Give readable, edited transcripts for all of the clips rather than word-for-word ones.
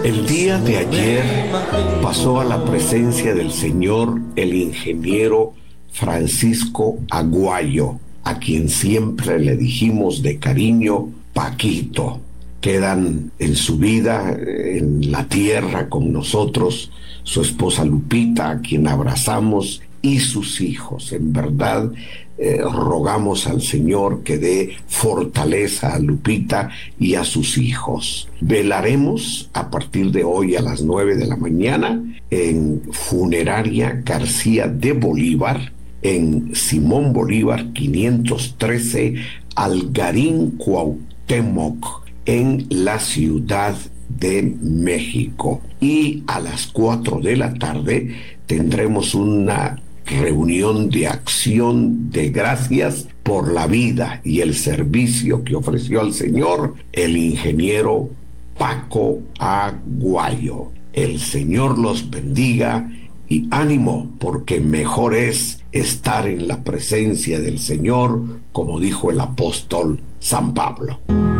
El día de ayer pasó a la presencia del Señor el ingeniero Francisco Aguayo, a quien siempre le dijimos de cariño Paquito. Quedan en su vida, en la tierra con nosotros, su esposa Lupita, a quien abrazamos, y sus hijos. En verdad, rogamos al Señor que dé fortaleza a Lupita y a sus hijos. Velaremos a partir de hoy a las 9 de la mañana en Funeraria García de Bolívar, en Simón Bolívar 513, Algarín, Cuauhtémoc, en la Ciudad de México. Y a las 4 de la tarde tendremos una reunión de acción de gracias por la vida y el servicio que ofreció al Señor el ingeniero Paco Aguayo. El Señor los bendiga y ánimo, porque mejor es estar en la presencia del Señor, como dijo el apóstol San Pablo.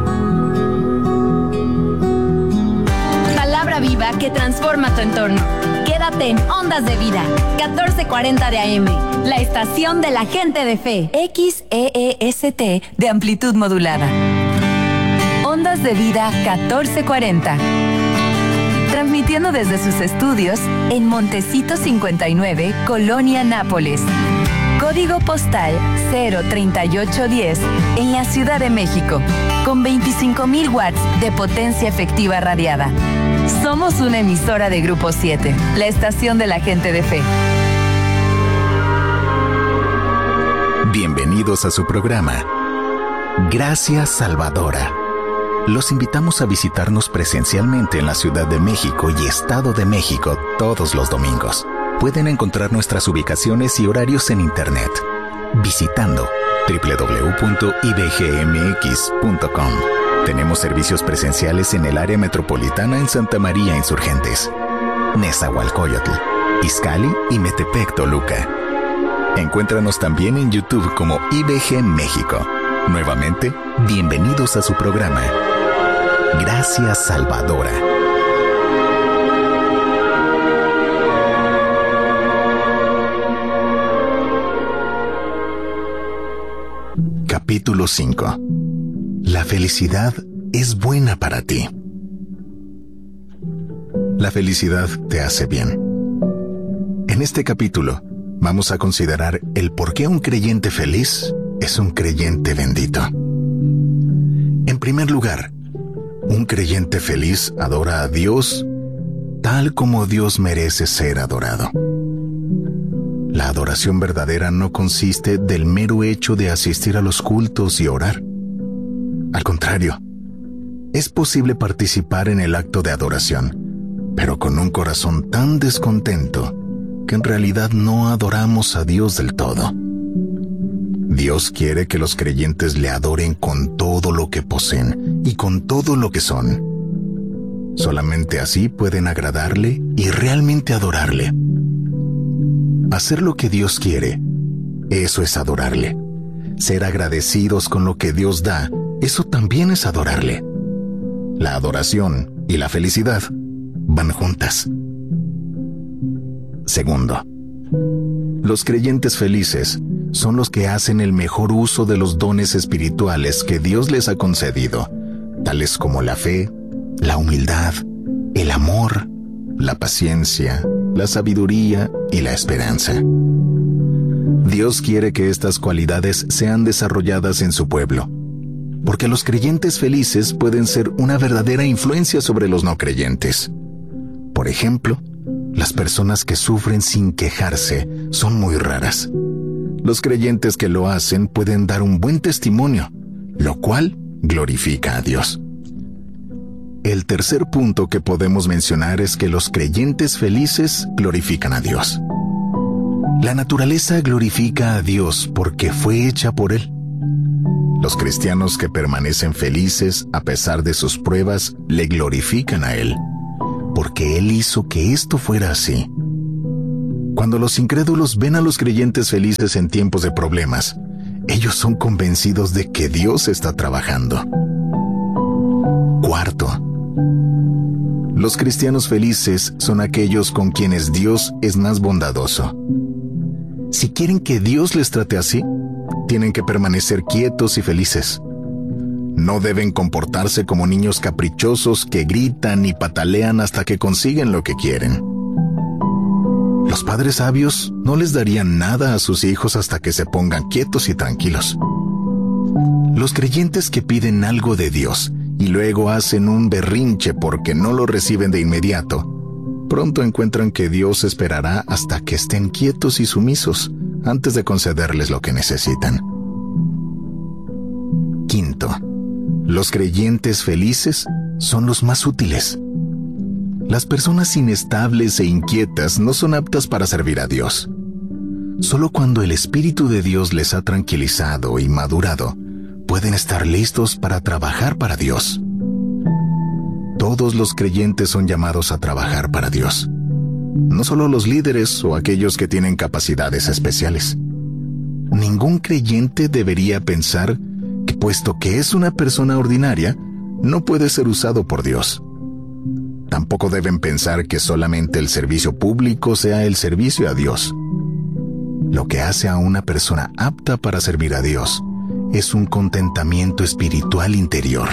Palabra viva que transforma tu entorno. Quédate en Ondas de Vida, 1440 de AM, la estación de la gente de fe. XEEST de amplitud modulada. Ondas de Vida 1440. Transmitiendo desde sus estudios en Montecito 59, Colonia Nápoles. Código postal 03810 en la Ciudad de México, con 25,000 watts de potencia efectiva radiada. Somos una emisora de Grupo 7, la estación de la gente de fe. Bienvenidos a su programa, Gracias Salvadora. Los invitamos a visitarnos presencialmente en la Ciudad de México y Estado de México todos los domingos. Pueden encontrar nuestras ubicaciones y horarios en internet visitando www.ibgmx.com. Tenemos servicios presenciales en el área metropolitana en Santa María Insurgentes, Nezahualcóyotl, Izcalli y Metepec, Toluca. Encuéntranos también en YouTube como IBG México. Nuevamente, bienvenidos a su programa, Gracias Salvadora. Capítulo 5. La felicidad es buena para ti. La felicidad te hace bien. En este capítulo vamos a considerar el por qué un creyente feliz es un creyente bendito. En primer lugar, un creyente feliz adora a Dios tal como Dios merece ser adorado. La adoración verdadera no consiste del mero hecho de asistir a los cultos y orar. Al contrario, es posible participar en el acto de adoración, pero con un corazón tan descontento que en realidad no adoramos a Dios del todo. Dios quiere que los creyentes le adoren con todo lo que poseen y con todo lo que son. Solamente así pueden agradarle y realmente adorarle. Hacer lo que Dios quiere, eso es adorarle. Ser agradecidos con lo que Dios da, eso también es adorarle. La adoración y la felicidad van juntas. Segundo, los creyentes felices son los que hacen el mejor uso de los dones espirituales que Dios les ha concedido, tales como la fe, la humildad, el amor, la paciencia, la sabiduría y la esperanza. Dios quiere que estas cualidades sean desarrolladas en su pueblo, porque los creyentes felices pueden ser una verdadera influencia sobre los no creyentes. Por ejemplo, las personas que sufren sin quejarse son muy raras. Los creyentes que lo hacen pueden dar un buen testimonio, lo cual glorifica a Dios. El tercer punto que podemos mencionar es que los creyentes felices glorifican a Dios. La naturaleza glorifica a Dios porque fue hecha por Él. Los cristianos que permanecen felices a pesar de sus pruebas le glorifican a Él, porque Él hizo que esto fuera así. Cuando los incrédulos ven a los creyentes felices en tiempos de problemas, ellos son convencidos de que Dios está trabajando. Cuarto, Los cristianos felices son aquellos con quienes Dios es más bondadoso. Si quieren que Dios les trate así, tienen que permanecer quietos y felices. No deben comportarse como niños caprichosos que gritan y patalean hasta que consiguen lo que quieren. Los padres sabios no les darían nada a sus hijos hasta que se pongan quietos y tranquilos. Los creyentes que piden algo de Dios y luego hacen un berrinche porque no lo reciben de inmediato, pronto encuentran que Dios esperará hasta que estén quietos y sumisos antes de concederles lo que necesitan. Quinto, los creyentes felices son los más útiles. Las personas inestables e inquietas no son aptas para servir a Dios. Solo cuando el Espíritu de Dios les ha tranquilizado y madurado, pueden estar listos para trabajar para Dios. Todos los creyentes son llamados a trabajar para Dios. No solo los líderes o aquellos que tienen capacidades especiales. Ningún creyente debería pensar que, puesto que es una persona ordinaria, no puede ser usado por Dios. Tampoco deben pensar que solamente el servicio público sea el servicio a Dios. Lo que hace a una persona apta para servir a Dios es un contentamiento espiritual interior.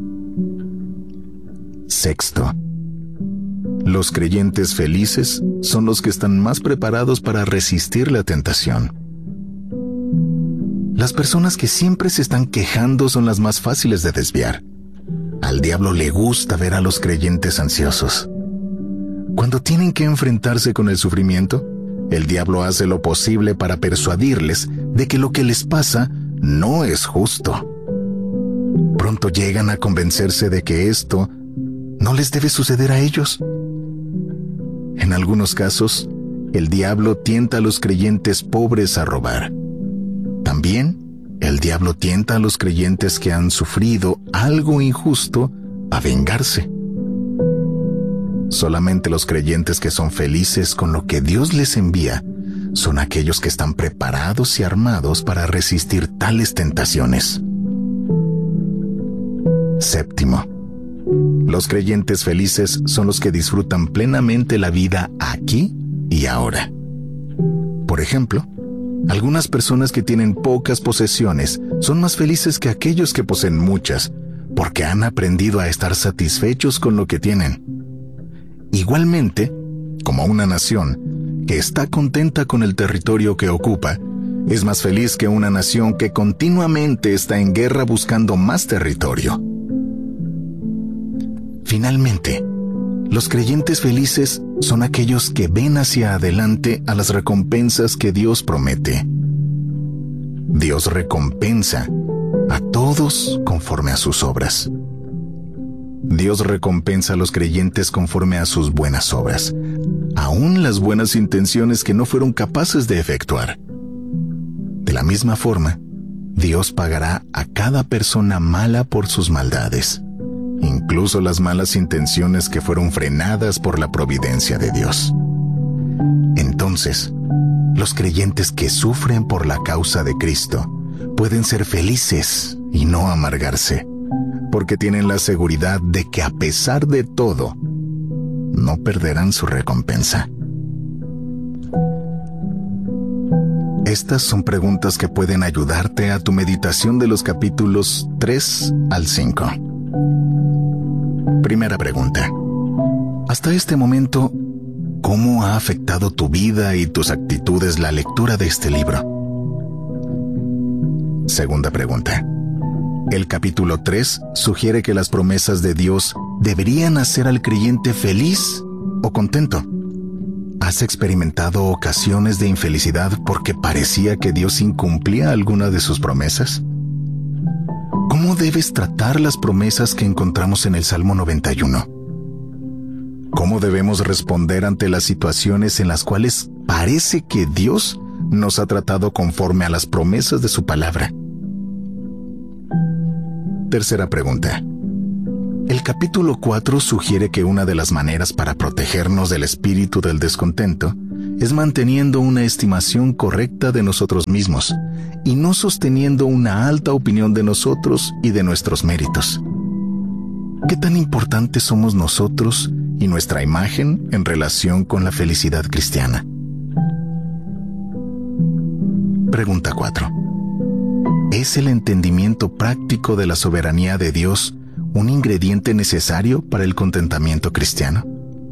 Sexto, los creyentes felices son los que están más preparados para resistir la tentación. Las personas que siempre se están quejando son las más fáciles de desviar. Al diablo le gusta ver a los creyentes ansiosos. Cuando tienen que enfrentarse con el sufrimiento, el diablo hace lo posible para persuadirles de que lo que les pasa no es justo. Pronto llegan a convencerse de que esto no les debe suceder a ellos. En algunos casos, el diablo tienta a los creyentes pobres a robar. También, el diablo tienta a los creyentes que han sufrido algo injusto a vengarse. Solamente los creyentes que son felices con lo que Dios les envía son aquellos que están preparados y armados para resistir tales tentaciones. Séptimo, los creyentes felices son los que disfrutan plenamente la vida aquí y ahora. Por ejemplo, algunas personas que tienen pocas posesiones son más felices que aquellos que poseen muchas, porque han aprendido a estar satisfechos con lo que tienen. Igualmente, como una nación que está contenta con el territorio que ocupa, es más feliz que una nación que continuamente está en guerra buscando más territorio. Finalmente, los creyentes felices son aquellos que ven hacia adelante a las recompensas que Dios promete. Dios recompensa a todos conforme a sus obras. Dios recompensa a los creyentes conforme a sus buenas obras, aún las buenas intenciones que no fueron capaces de efectuar. De la misma forma, Dios pagará a cada persona mala por sus maldades, incluso las malas intenciones que fueron frenadas por la providencia de Dios. Entonces, los creyentes que sufren por la causa de Cristo pueden ser felices y no amargarse, porque tienen la seguridad de que a pesar de todo, no perderán su recompensa. Estas son preguntas que pueden ayudarte a tu meditación de los capítulos 3 al 5. Primera pregunta. Hasta este momento, ¿cómo ha afectado tu vida y tus actitudes la lectura de este libro? Segunda pregunta. El capítulo 3 sugiere que las promesas de Dios deberían hacer al creyente feliz o contento. ¿Has experimentado ocasiones de infelicidad porque parecía que Dios incumplía alguna de sus promesas? ¿Cómo debes tratar las promesas que encontramos en el Salmo 91? ¿Cómo debemos responder ante las situaciones en las cuales parece que Dios nos ha tratado conforme a las promesas de su palabra? Tercera pregunta. El capítulo 4 sugiere que una de las maneras para protegernos del espíritu del descontento es manteniendo una estimación correcta de nosotros mismos y no sosteniendo una alta opinión de nosotros y de nuestros méritos. ¿Qué tan importantes somos nosotros y nuestra imagen en relación con la felicidad cristiana. Pregunta 4. ¿Es el entendimiento práctico de la soberanía de Dios un ingrediente necesario para el contentamiento cristiano?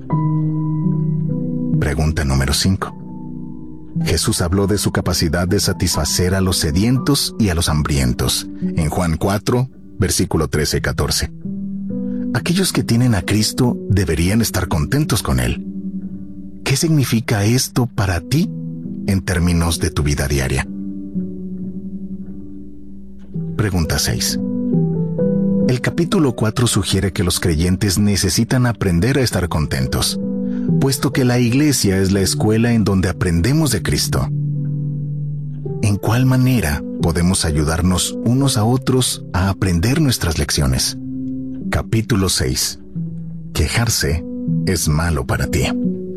Pregunta número 5. Jesús habló de su capacidad de satisfacer a los sedientos y a los hambrientos, en Juan 4, versículo 13 y 14. Aquellos que tienen a Cristo deberían estar contentos con Él. ¿Qué significa esto para ti en términos de tu vida diaria? Pregunta 6. El capítulo 4 sugiere que los creyentes necesitan aprender a estar contentos, puesto que la iglesia es la escuela en donde aprendemos de Cristo. ¿En cuál manera podemos ayudarnos unos a otros a aprender nuestras lecciones? Capítulo 6. Quejarse es malo para ti.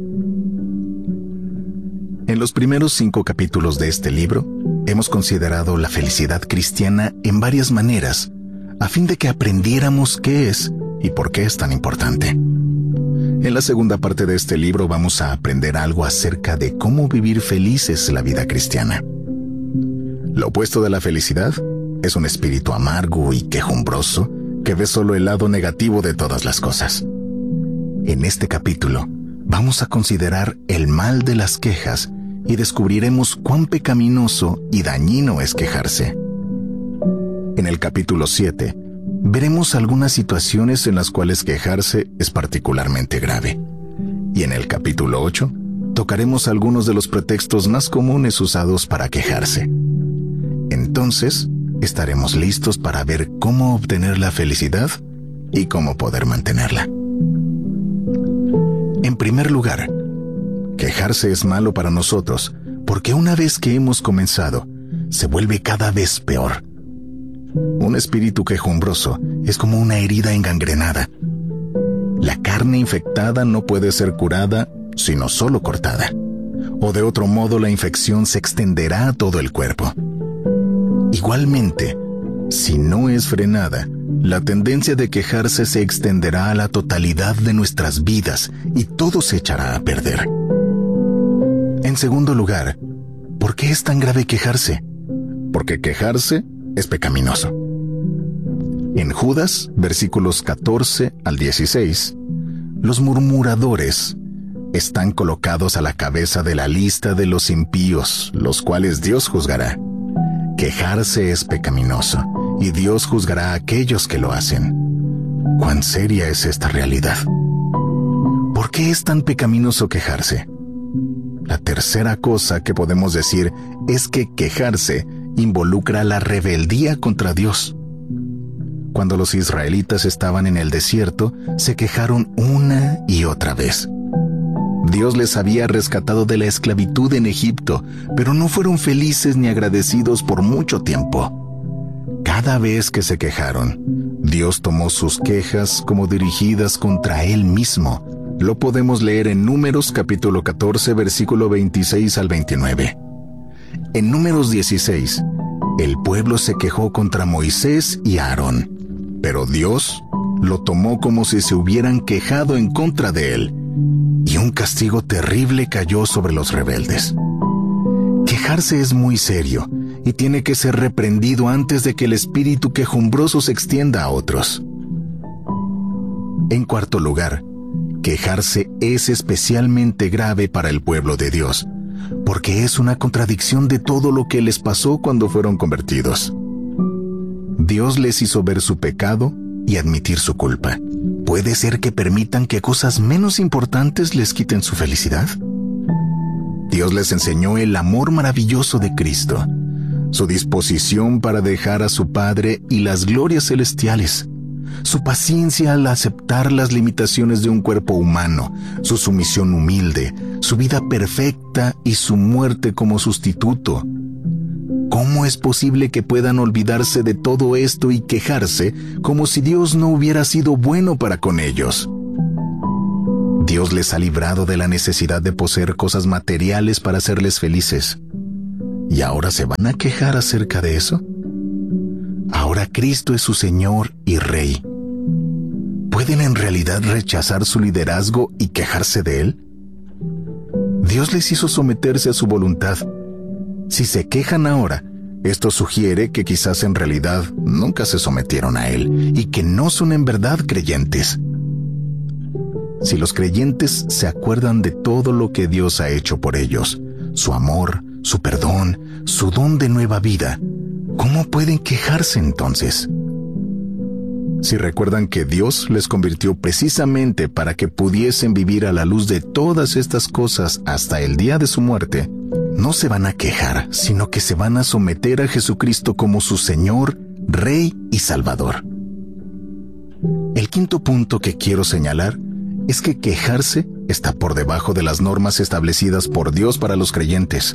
En los primeros 5 capítulos de este libro, hemos considerado la felicidad cristiana en varias maneras, a fin de que aprendiéramos qué es y por qué es tan importante. En la segunda parte de este libro vamos a aprender algo acerca de cómo vivir felices la vida cristiana. Lo opuesto de la felicidad es un espíritu amargo y quejumbroso que ve solo el lado negativo de todas las cosas. En este capítulo vamos a considerar el mal de las quejas y descubriremos cuán pecaminoso y dañino es quejarse. En el capítulo 7, veremos algunas situaciones en las cuales quejarse es particularmente grave. Y en el capítulo 8, tocaremos algunos de los pretextos más comunes usados para quejarse. Entonces, estaremos listos para ver cómo obtener la felicidad y cómo poder mantenerla. En primer lugar, quejarse es malo para nosotros porque una vez que hemos comenzado, se vuelve cada vez peor. Un espíritu quejumbroso es como una herida engangrenada. La carne infectada no puede ser curada, sino solo cortada. O de otro modo, la infección se extenderá a todo el cuerpo. Igualmente, si no es frenada, la tendencia de quejarse se extenderá a la totalidad de nuestras vidas y todo se echará a perder. En segundo lugar, ¿por qué es tan grave quejarse? Porque quejarse es pecaminoso. En Judas, versículos 14 al 16, los murmuradores están colocados a la cabeza de la lista de los impíos, los cuales Dios juzgará. Quejarse es pecaminoso, y Dios juzgará a aquellos que lo hacen. ¿Cuán seria es esta realidad? ¿Por qué es tan pecaminoso quejarse? La tercera cosa que podemos decir es que quejarse involucra la rebeldía contra Dios. Cuando los israelitas estaban en el desierto, se quejaron una y otra vez. Dios les había rescatado de la esclavitud en Egipto, pero no fueron felices ni agradecidos por mucho tiempo. Cada vez que se quejaron, Dios tomó sus quejas como dirigidas contra Él mismo. Lo podemos leer en Números capítulo 14, versículo 26 al 29. En Números 16, el pueblo se quejó contra Moisés y Aarón, pero Dios lo tomó como si se hubieran quejado en contra de él, y un castigo terrible cayó sobre los rebeldes. Quejarse es muy serio y tiene que ser reprendido antes de que el espíritu quejumbroso se extienda a otros. En cuarto lugar, quejarse es especialmente grave para el pueblo de Dios, porque es una contradicción de todo lo que les pasó cuando fueron convertidos. Dios les hizo ver su pecado y admitir su culpa. ¿Puede ser que permitan que cosas menos importantes les quiten su felicidad? Dios les enseñó el amor maravilloso de Cristo, su disposición para dejar a su Padre y las glorias celestiales, su paciencia al aceptar las limitaciones de un cuerpo humano, su sumisión humilde, su vida perfecta y su muerte como sustituto. ¿Cómo es posible que puedan olvidarse de todo esto y quejarse como si Dios no hubiera sido bueno para con ellos? Dios les ha librado de la necesidad de poseer cosas materiales para hacerles felices. ¿Y ahora se van a quejar acerca de eso? Ahora Cristo es su Señor y Rey. ¿pueden en realidad rechazar su liderazgo y quejarse de él? Dios les hizo someterse a su voluntad. Si se quejan ahora, esto sugiere que quizás en realidad nunca se sometieron a él y que no son en verdad creyentes. Si los creyentes se acuerdan de todo lo que Dios ha hecho por ellos, su amor, su perdón, su don de nueva vida, ¿cómo pueden quejarse entonces? Si recuerdan que Dios les convirtió precisamente para que pudiesen vivir a la luz de todas estas cosas hasta el día de su muerte, no se van a quejar, sino que se van a someter a Jesucristo como su Señor, Rey y Salvador. El quinto punto que quiero señalar es que quejarse está por debajo de las normas establecidas por Dios para los creyentes.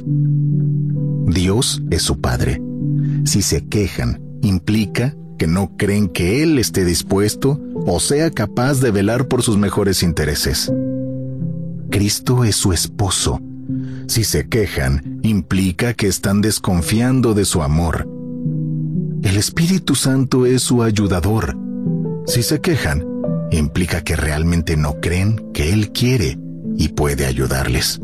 Dios es su Padre. Si se quejan, implica que no creen que Él esté dispuesto o sea capaz de velar por sus mejores intereses. Cristo es su esposo. Si se quejan, implica que están desconfiando de su amor. El Espíritu Santo es su ayudador. Si se quejan, implica que realmente no creen que Él quiere y puede ayudarles.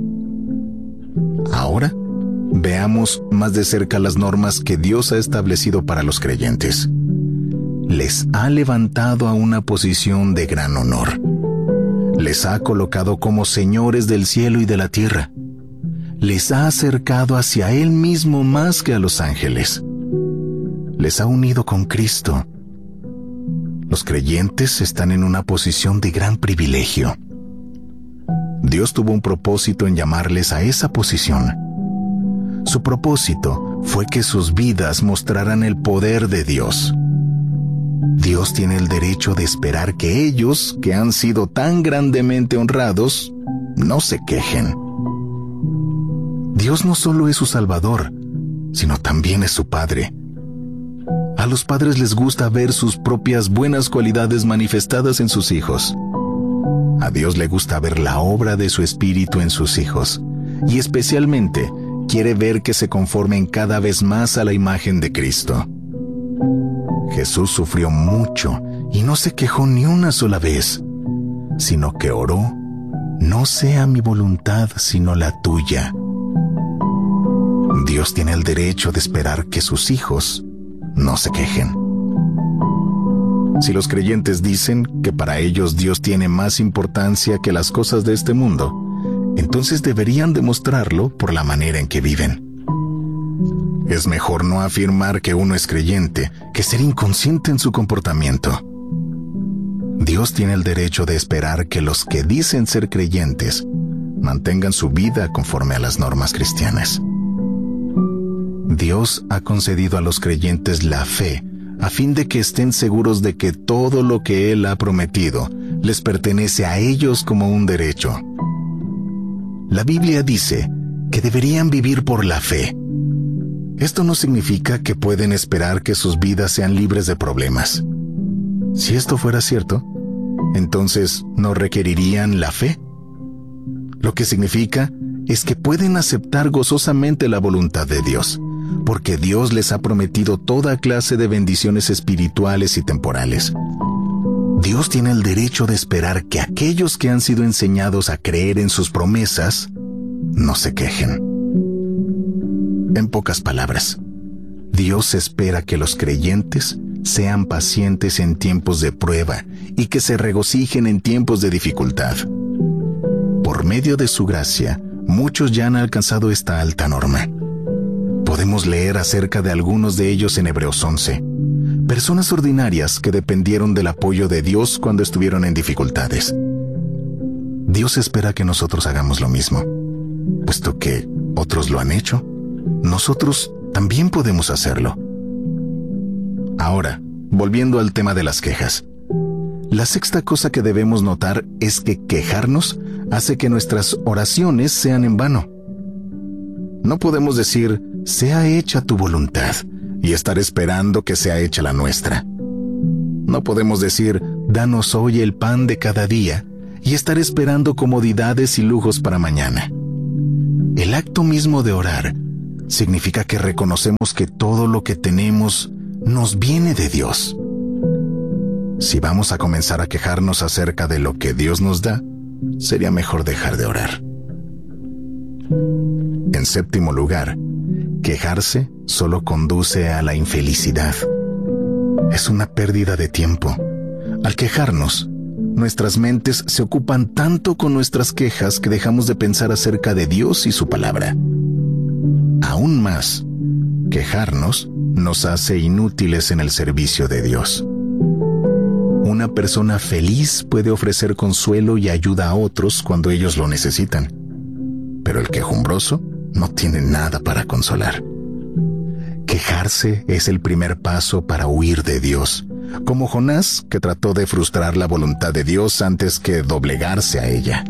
Ahora, veamos más de cerca las normas que Dios ha establecido para los creyentes. Les ha levantado a una posición de gran honor. Les ha colocado como señores del cielo y de la tierra. Les ha acercado hacia Él mismo más que a los ángeles. Les ha unido con Cristo. Los creyentes están en una posición de gran privilegio. Dios tuvo un propósito en llamarles a esa posición. Su propósito fue que sus vidas mostraran el poder de Dios. Dios tiene el derecho de esperar que ellos, que han sido tan grandemente honrados, no se quejen. Dios no solo es su Salvador, sino también es su Padre. A los padres les gusta ver sus propias buenas cualidades manifestadas en sus hijos. A Dios le gusta ver la obra de su Espíritu en sus hijos, y especialmente quiere ver que se conformen cada vez más a la imagen de Cristo. Jesús sufrió mucho y no se quejó ni una sola vez, sino que oró: no sea mi voluntad sino la tuya. Dios tiene el derecho de esperar que sus hijos no se quejen. Si los creyentes dicen que para ellos Dios tiene más importancia que las cosas de este mundo, entonces deberían demostrarlo por la manera en que viven. Es mejor no afirmar que uno es creyente que ser inconsciente en su comportamiento. Dios tiene el derecho de esperar que los que dicen ser creyentes mantengan su vida conforme a las normas cristianas. Dios ha concedido a los creyentes la fe a fin de que estén seguros de que todo lo que Él ha prometido les pertenece a ellos como un derecho. La Biblia dice que deberían vivir por la fe. Esto no significa que pueden esperar que sus vidas sean libres de problemas. Si esto fuera cierto, entonces no requerirían la fe. Lo que significa es que pueden aceptar gozosamente la voluntad de Dios, porque Dios les ha prometido toda clase de bendiciones espirituales y temporales. Dios tiene el derecho de esperar que aquellos que han sido enseñados a creer en sus promesas no se quejen. En pocas palabras, Dios espera que los creyentes sean pacientes en tiempos de prueba y que se regocijen en tiempos de dificultad. Por medio de su gracia, muchos ya han alcanzado esta alta norma. Podemos leer acerca de algunos de ellos en Hebreos 11. Personas ordinarias que dependieron del apoyo de Dios cuando estuvieron en dificultades. Dios espera que nosotros hagamos lo mismo. Puesto que otros lo han hecho, nosotros también podemos hacerlo. Ahora, volviendo al tema de las quejas. La sexta cosa que debemos notar es que quejarnos hace que nuestras oraciones sean en vano. No podemos decir: sea hecha tu voluntad, y estar esperando que sea hecha la nuestra. No podemos decir: danos hoy el pan de cada día, y estar esperando comodidades y lujos para mañana. El acto mismo de orar significa que reconocemos que todo lo que tenemos nos viene de Dios. Si vamos a comenzar a quejarnos acerca de lo que Dios nos da, sería mejor dejar de orar. En séptimo lugar, quejarse solo conduce a la infelicidad. Es una pérdida de tiempo. Al quejarnos, nuestras mentes se ocupan tanto con nuestras quejas que dejamos de pensar acerca de Dios y su palabra. Aún más, quejarnos nos hace inútiles en el servicio de Dios. Una persona feliz puede ofrecer consuelo y ayuda a otros cuando ellos lo necesitan. Pero el quejumbroso no tiene nada para consolar. Quejarse es el primer paso para huir de Dios, como Jonás, que trató de frustrar la voluntad de Dios antes que doblegarse a ella.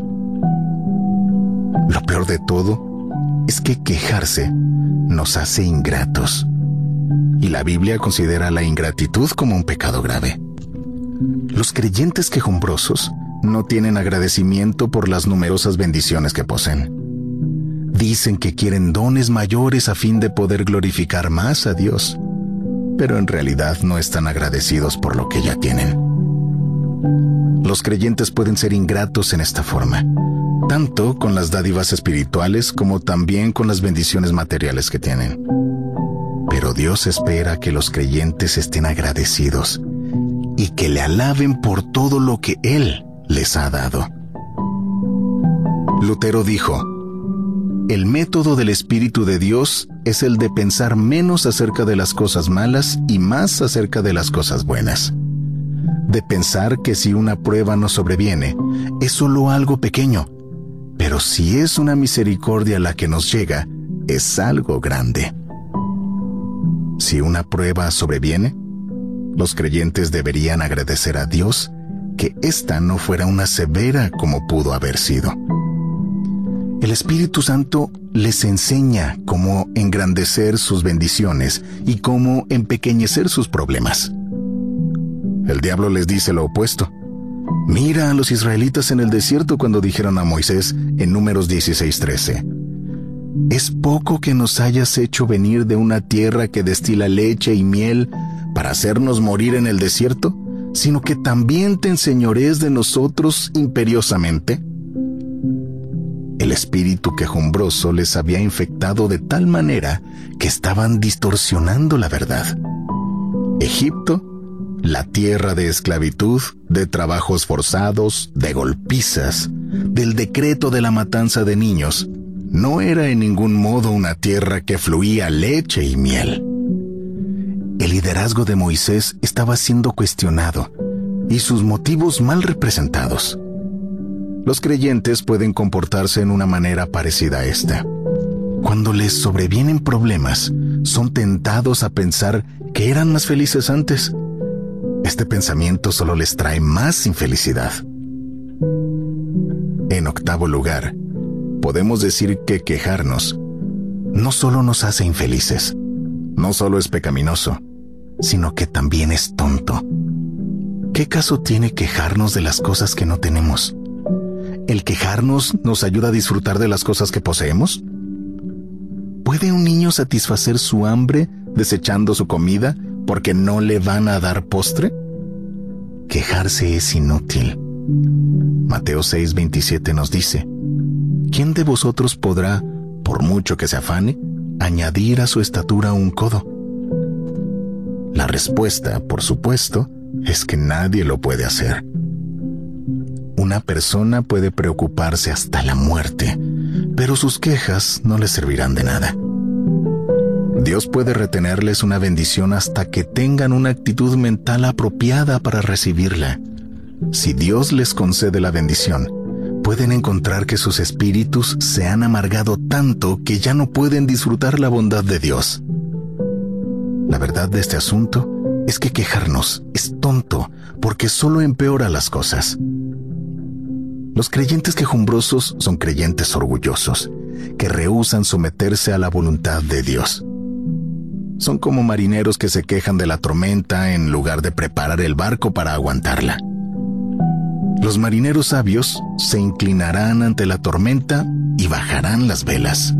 Lo peor de todo es que quejarse nos hace ingratos, y la Biblia considera la ingratitud como un pecado grave. Los creyentes quejumbrosos no tienen agradecimiento por las numerosas bendiciones que poseen. Dicen que quieren dones mayores a fin de poder glorificar más a Dios, pero en realidad no están agradecidos por lo que ya tienen. Los creyentes pueden ser ingratos en esta forma, tanto con las dádivas espirituales como también con las bendiciones materiales que tienen. Pero Dios espera que los creyentes estén agradecidos y que le alaben por todo lo que Él les ha dado. Lutero dijo: el método del Espíritu de Dios es el de pensar menos acerca de las cosas malas y más acerca de las cosas buenas. De pensar que si una prueba nos sobreviene, es solo algo pequeño, pero si es una misericordia la que nos llega, es algo grande. Si una prueba sobreviene, los creyentes deberían agradecer a Dios que ésta no fuera una severa como pudo haber sido. El Espíritu Santo les enseña cómo engrandecer sus bendiciones y cómo empequeñecer sus problemas. El diablo les dice lo opuesto. Mira a los israelitas en el desierto cuando dijeron a Moisés en Números 16:13: ¿es poco que nos hayas hecho venir de una tierra que destila leche y miel para hacernos morir en el desierto, sino que también te enseñorees de nosotros imperiosamente? El espíritu quejumbroso les había infectado de tal manera que estaban distorsionando la verdad. Egipto, la tierra de esclavitud, de trabajos forzados, de golpizas, del decreto de la matanza de niños, no era en ningún modo una tierra que fluía leche y miel. El liderazgo de Moisés estaba siendo cuestionado y sus motivos mal representados. Los creyentes pueden comportarse en una manera parecida a esta. Cuando les sobrevienen problemas, son tentados a pensar que eran más felices antes. Este pensamiento solo les trae más infelicidad. En octavo lugar, podemos decir que quejarnos no solo nos hace infelices, no solo es pecaminoso, sino que también es tonto. ¿Qué caso tiene quejarnos de las cosas que no tenemos? ¿El quejarnos nos ayuda a disfrutar de las cosas que poseemos? ¿Puede un niño satisfacer su hambre desechando su comida porque no le van a dar postre? Quejarse es inútil. Mateo 6:27 nos dice: ¿quién de vosotros podrá, por mucho que se afane, añadir a su estatura un codo? La respuesta, por supuesto, es que nadie lo puede hacer. Una persona puede preocuparse hasta la muerte, pero sus quejas no le servirán de nada. Dios puede retenerles una bendición hasta que tengan una actitud mental apropiada para recibirla. Si Dios les concede la bendición, pueden encontrar que sus espíritus se han amargado tanto que ya no pueden disfrutar la bondad de Dios. La verdad de este asunto es que quejarnos es tonto porque solo empeora las cosas. Los creyentes quejumbrosos son creyentes orgullosos, que rehúsan someterse a la voluntad de Dios. Son como marineros que se quejan de la tormenta en lugar de preparar el barco para aguantarla. Los marineros sabios se inclinarán ante la tormenta y bajarán las velas.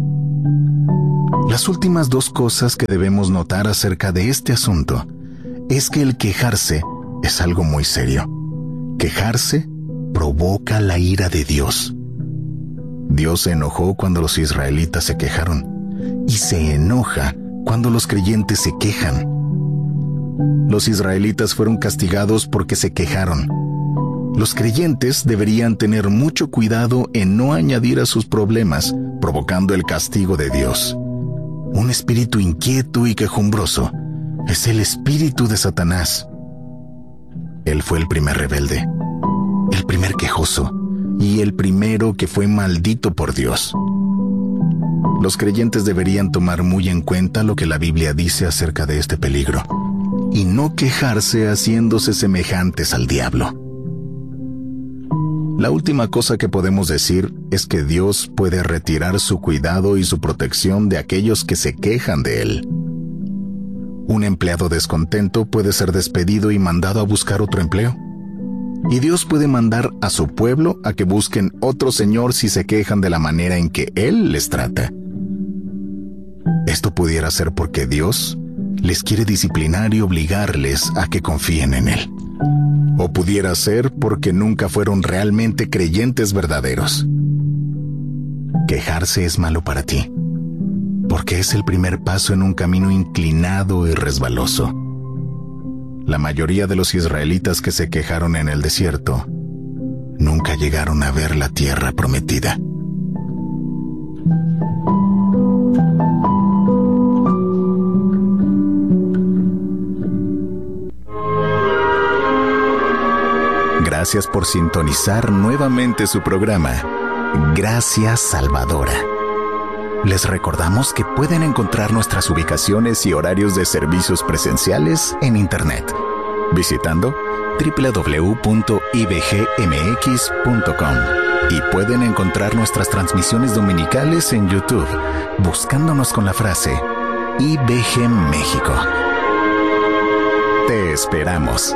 Las últimas dos cosas que debemos notar acerca de este asunto es que el quejarse es algo muy serio. Quejarse provoca la ira de Dios. Dios se enojó cuando los israelitas se quejaron y se enoja cuando los creyentes se quejan. Los israelitas fueron castigados porque se quejaron. Los creyentes deberían tener mucho cuidado en no añadir a sus problemas, provocando el castigo de Dios. Un espíritu inquieto y quejumbroso es el espíritu de Satanás. Él fue el primer rebelde, el primer quejoso y el primero que fue maldito por Dios. Los creyentes deberían tomar muy en cuenta lo que la Biblia dice acerca de este peligro y no quejarse haciéndose semejantes al diablo. La última cosa que podemos decir es que Dios puede retirar su cuidado y su protección de aquellos que se quejan de Él. Un empleado descontento puede ser despedido y mandado a buscar otro empleo. Y Dios puede mandar a su pueblo a que busquen otro señor si se quejan de la manera en que Él les trata. Esto pudiera ser porque Dios les quiere disciplinar y obligarles a que confíen en Él. O pudiera ser porque nunca fueron realmente creyentes verdaderos. Quejarse es malo para ti, porque es el primer paso en un camino inclinado y resbaloso. La mayoría de los israelitas que se quejaron en el desierto nunca llegaron a ver la tierra prometida. Gracias por sintonizar nuevamente su programa, Gracias Salvadora. Les recordamos que pueden encontrar nuestras ubicaciones y horarios de servicios presenciales en Internet, visitando www.ibgmx.com, y pueden encontrar nuestras transmisiones dominicales en YouTube, buscándonos con la frase IBG México. Te esperamos.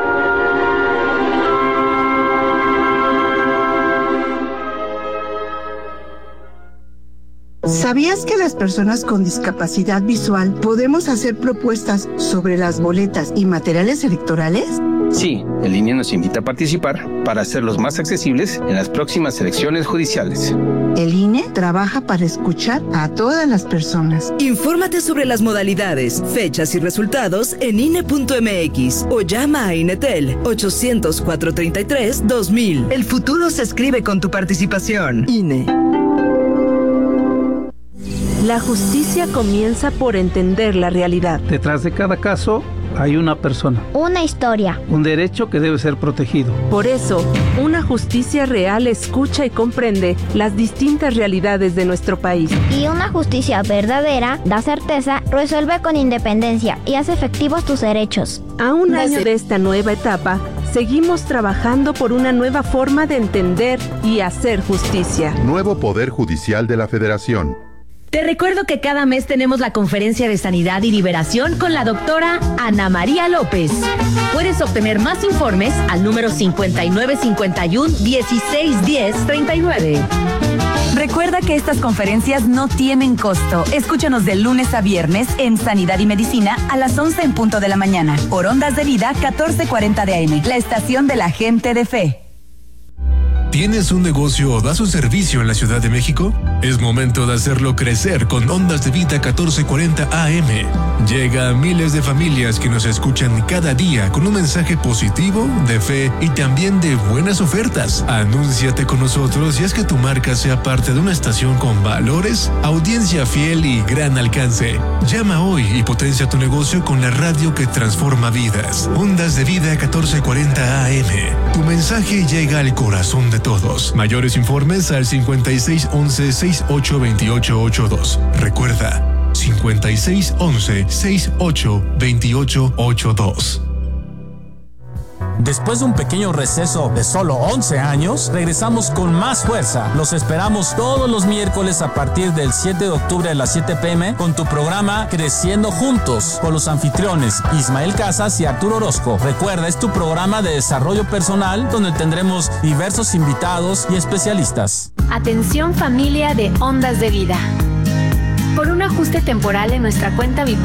¿Sabías que las personas con discapacidad visual podemos hacer propuestas sobre las boletas y materiales electorales? Sí, el INE nos invita a participar para hacerlos más accesibles en las próximas elecciones judiciales. El INE trabaja para escuchar a todas las personas. Infórmate sobre las modalidades, fechas y resultados en INE.mx o llama a INETEL 800-433-2000. El futuro se escribe con tu participación. INE. La justicia comienza por entender la realidad. Detrás de cada caso hay una persona. Una historia. Un derecho que debe ser protegido. Por eso, una justicia real escucha y comprende las distintas realidades de nuestro país. Y una justicia verdadera da certeza, resuelve con independencia y hace efectivos tus derechos. A un año de esta nueva etapa, seguimos trabajando por una nueva forma de entender y hacer justicia. Nuevo Poder Judicial de la Federación. Te recuerdo que cada mes tenemos la conferencia de sanidad y liberación con la doctora Ana María López. Puedes obtener más informes al número 5951-1610-39. Recuerda que estas conferencias no tienen costo. Escúchanos de lunes a viernes en Sanidad y Medicina a las 11 en punto de la mañana. Por Ondas de Vida 1440 de AM, la estación de la gente de fe. ¿Tienes un negocio o das un servicio en la Ciudad de México? Es momento de hacerlo crecer con Ondas de Vida 1440 AM. Llega a miles de familias que nos escuchan cada día con un mensaje positivo, de fe y también de buenas ofertas. Anúnciate con nosotros y haz que tu marca sea parte de una estación con valores, audiencia fiel y gran alcance. Llama hoy y potencia tu negocio con la radio que transforma vidas. Ondas de Vida 1440 AM. Tu mensaje llega al corazón de todos. Mayores informes al 5611-682882. Recuerda, 5611-682882. Después de un pequeño receso de solo 11 años, regresamos con más fuerza. Los esperamos todos los miércoles a partir del 7 de octubre a las 7 p.m. con tu programa Creciendo Juntos, con los anfitriones Ismael Casas y Arturo Orozco. Recuerda, es tu programa de desarrollo personal donde tendremos diversos invitados y especialistas. Atención familia de Ondas de Vida. Por un ajuste temporal en nuestra cuenta VIP